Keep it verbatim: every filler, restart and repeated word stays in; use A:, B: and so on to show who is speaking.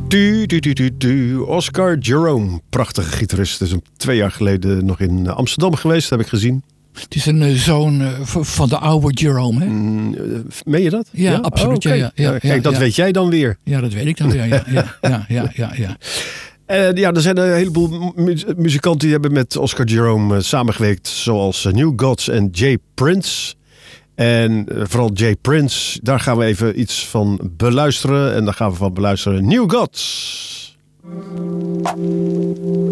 A: Du, du, du, du, du. Oscar Jerome, prachtige gitarist. Is hem twee jaar geleden nog in Amsterdam geweest, heb ik gezien.
B: Het is een uh, zoon uh, van de oude Jerome, hè?
A: Mm, uh, meen je dat?
B: Ja, ja? absoluut. Oh, okay. ja, ja, ja,
A: Kijk, dat
B: ja.
A: weet jij dan weer.
B: Ja, dat weet ik dan weer. Ja, ja, ja, ja, ja, ja.
A: Uh, ja, er zijn een heleboel mu- muzikanten die hebben met Oscar Jerome uh, samengewerkt. Zoals uh, New Gods en Jay Prince. En uh, vooral Jay Prince, daar gaan we even iets van beluisteren. En daar gaan we van beluisteren New Gods.